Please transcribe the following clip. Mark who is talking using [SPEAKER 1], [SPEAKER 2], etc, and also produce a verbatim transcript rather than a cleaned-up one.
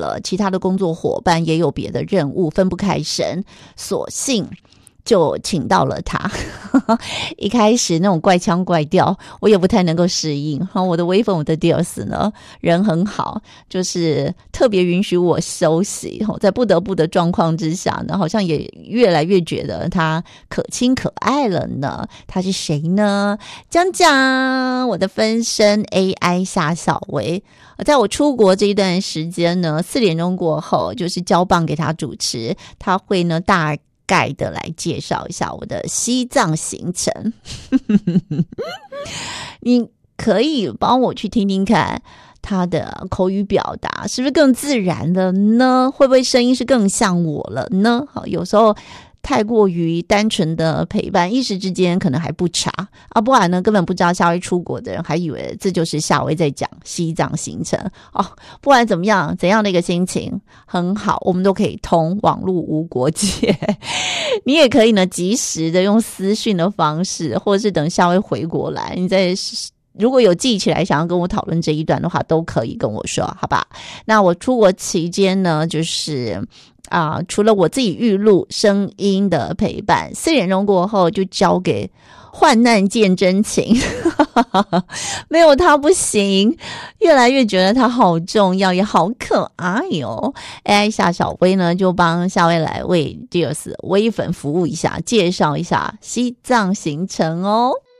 [SPEAKER 1] 了，其他的工作伙伴也有别的任务，分不开身，索性就请到了他。一开始那种怪腔怪调我也不太能够适应，我的微风我的 Dios 呢人很好，就是特别允许我休息，在不得不的状况之下呢，好像也越来越觉得他可亲可爱了呢。他是谁呢？讲讲我的分身 A I 夏小薇。在我出国这一段时间呢，四点钟过后就是交棒给他主持，他会呢大概的来介绍一下我的西藏行程。你可以帮我去听听看他的口语表达是不是更自然了呢？会不会声音是更像我了呢？好，有时候太过于单纯的陪伴，一时之间可能还不察啊，不然呢根本不知道夏威出国的人还以为这就是夏威在讲西藏行程哦。不管怎么样，怎样的一个心情很好，我们都可以通网络无国界。你也可以呢及时的用私讯的方式，或者是等夏威回国来，你再如果有记起来想要跟我讨论这一段的话，都可以跟我说，好吧？那我出国期间呢，就是啊、呃，除了我自己预录声音的陪伴，四点钟过后就交给患难见真情。没有他不行，越来越觉得他好重要，也好可爱哦。A I 夏小薇呢，就帮夏薇来为 Dios 微粉服务一下，介绍一下西藏行程哦。